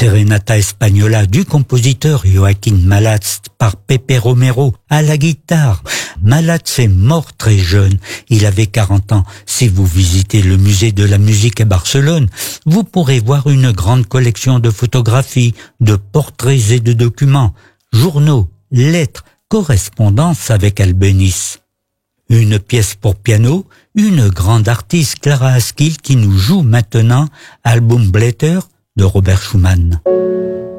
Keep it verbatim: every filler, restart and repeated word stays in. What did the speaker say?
Serenata Española du compositeur Joaquín Malats par Pepe Romero à la guitare. Malats est mort très jeune, il avait quarante ans. Si vous visitez le musée de la musique à Barcelone, vous pourrez voir une grande collection de photographies, de portraits et de documents, journaux, lettres, correspondances avec Albéniz. Une pièce pour piano, une grande artiste, Clara Askill, qui nous joue maintenant Album Blätter de Robert Schumann.